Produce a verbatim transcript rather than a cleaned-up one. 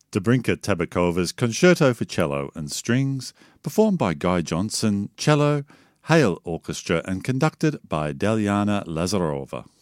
Dobrinka Tabakova's Concerto for Cello and Strings, performed by Guy Johnson, cello, Hale Orchestra and conducted by Delyana Lazarova.